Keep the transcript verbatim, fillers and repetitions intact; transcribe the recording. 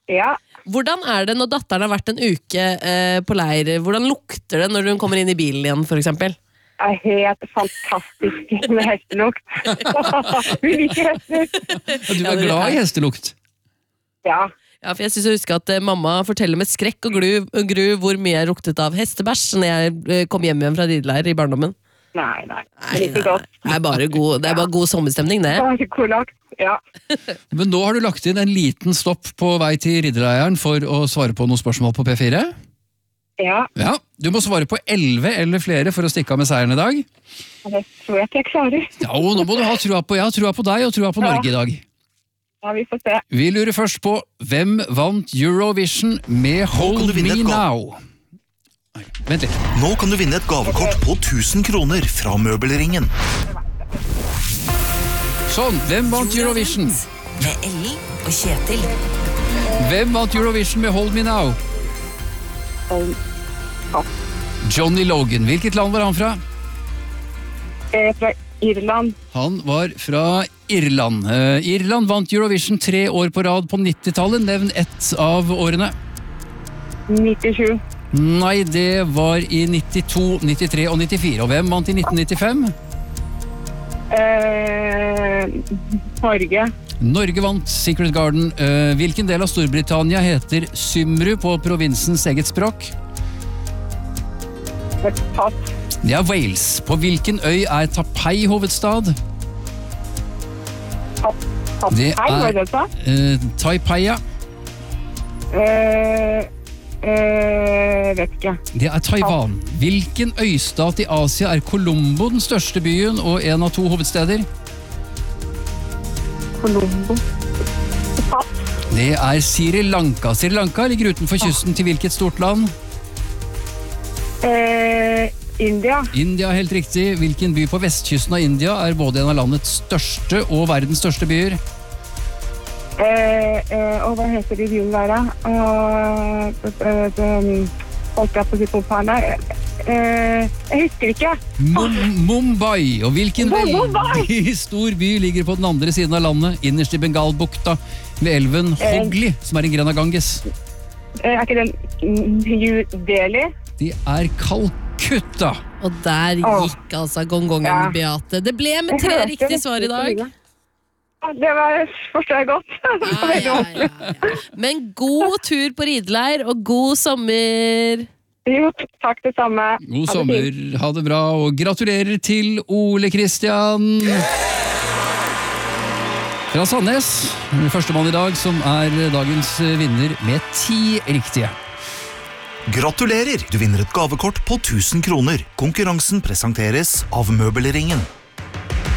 Ja. Hvordan er det når datteren har vært en uke eh, på leir? Hvordan lukter det når hun kommer inn i bilen igjen, for eksempel? Det er helt fantastisk med hestelukt. Vi liker hester. Du er glad i hestelukt? Ja. Ja, for jeg synes jeg husker at eh, mamma forteller med skrekk og gru, gru hvor mye jeg luktet av hestebæsj når jeg eh, kom hjem igjen fra rideleir i barndommen. Nei, nei. Nei, nei, det er bare god, det er bare god sommerstemning, det. Bare kolakt, ja. Men nå har du lagt inn en liten stopp på vei til riddeleiren for å svare på noen spørsmål på P fire. Ja. Ja, du må svare på elleve eller flere for å stikke av med seieren i dag. Det tror jeg ikke jeg klarer. Ja, og nå må du ha trua på, jeg har trua på deg og trua på Norge i dag. Ja, vi får se. Vi lurer først på, hvem vant Eurovision med Hold Me Now? Nei, vent litt. Nå kan du vinne et gavekort på tusen kroner fra Møbelringen. Sånn, hvem vant Eurovision? Med Ellen og Kjetil. Hvem vant Eurovision med Hold Me Now? Um, Johnny Logan. Hvilket land var han fra? eh, fra Irland. Han var fra Irland. Eh, Irland vant Eurovision tre år på rad på nittitallet. Nevn ett av årene. nittisju. Nei, det var i nittito, nittitre og nittifire. Og hvem vant i nitten nittifem? Eh, Norge. Norge vant Secret Garden. Eh, hvilken del av Storbritannia heter Symru på provinsens eget språk? Pass. Det er Wales. På hvilken øy er Taipei hovedstad? Pass. Pass. Det Hei, hva er er det så? eh, Taipei, ja. Eh, eh, vet ikke. Det er Taiwan. Hvilken øystat i Asia er Colombo den største byen og en av to hovedsteder? Colombo. Pass. Det er Sri Lanka. Sri Lanka ligger utenfor kysten til hvilket stort land? Eh, India. India, helt riktig. Hvilken by på vestkysten av India er både en av landets største og verdens største byer? Eh, eh, og hva heter de byen der, da? Uh, uh, uh, holdt jeg på å si på opphavene. Eh, jeg husker ikke. Mum Mumbai. Og hvilken Mumbai! veldig stor by ligger på den andre siden av landet, innerst i Bengalbukta, ved elven Hogli, som er en gren av Ganges? Eh, er ikke den New Delhi? Det er Calcutta. Og der Åh. gikk altså gongongen, Ja. Beate. Det ble med tre Jeg hørte riktige det. svar i dag. Ja, det var, forstår jeg godt. Det var Ja, veldig ja, vanskelig. ja, ja. Men god tur på rideleir, og god sommer! Jo, takk det samme. God Ha det sommer, fint. ha det bra, og gratulerer til Ole Kristian fra Sandnes. Førstemann i dag som er dagens vinner med ti riktige. Gratulerer! Du vinner et gavekort på tusen kroner. Konkurransen presenteres av Møbelringen.